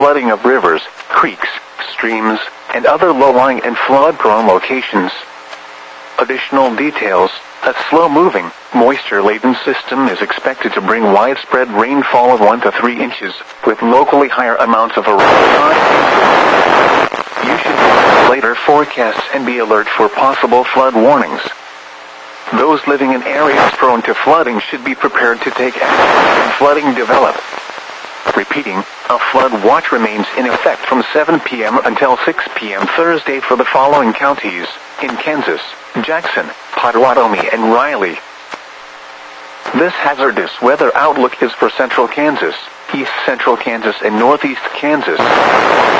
flooding of rivers, creeks, streams, and other low-lying and flood-prone locations. Additional details: a slow-moving, moisture-laden system is expected to bring widespread rainfall of 1 to 3 inches, with locally higher amounts of around 5 inches. You should monitor later forecasts and be alert for possible flood warnings. Those living in areas prone to flooding should be prepared to take action when flooding develops. Repeating, a flood watch remains in effect from 7 p.m. until 6 p.m. Thursday for the following counties: in Kansas, Jackson, Pottawatomie, and Riley. This hazardous weather outlook is for central Kansas, east central Kansas, and northeast Kansas.